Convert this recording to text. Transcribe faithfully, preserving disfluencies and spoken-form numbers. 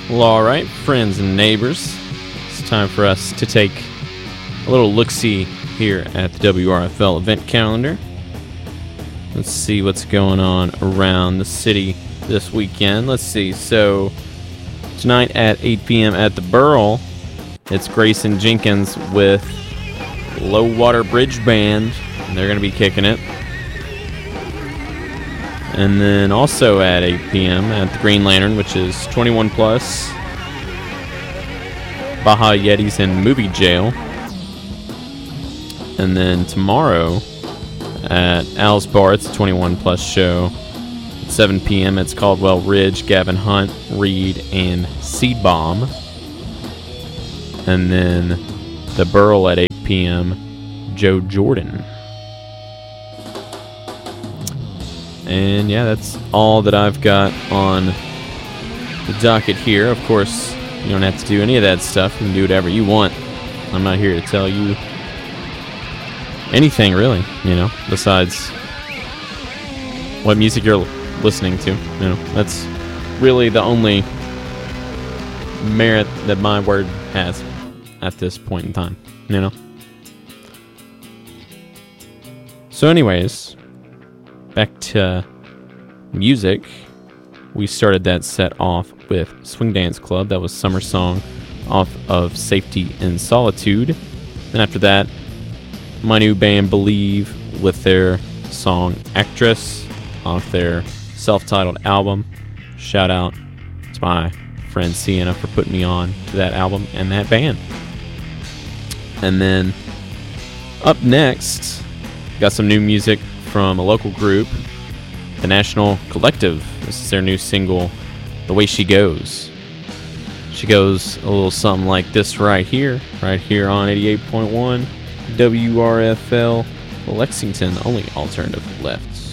Well, all right, friends and neighbors, it's time for us to take a little look-see here at the W R F L event calendar. Let's see what's going on around the city this weekend. Let's see. So tonight at eight p.m. at the Burl, it's Grayson Jenkins with Low Water Bridge Band, and they're going to be kicking it. And then also at eight p.m. at the Green Lantern, which is twenty-one plus, Baja Yetis and Movie Jail. And then tomorrow at Al's Bar, it's a twenty-one plus show. At seven p.m. it's Caldwell Ridge, Gavin Hunt, Reed, and Seed Bomb. And then the Burl at eight p.m., Joe Jordan. And yeah, that's all that I've got on the docket here. Of course, you don't have to do any of that stuff. You can do whatever you want. I'm not here to tell you anything, really, you know, besides what music you're listening to. You know, that's really the only merit that my word has at this point in time, you know. So anyways, back to music. We started that set off with Swing Dance Club. That was Summer Song off of Safety and Solitude. Then after that, my new band Believe with their song Actress off their self-titled album. Shout out to my friend Sienna for putting me on to that album and that band. And then up next, got some new music from a local group, the National Collective. This is their new single, The Way She Goes. She goes a little something like this right here, right here on eighty-eight point one W R F L Lexington, only alternative left.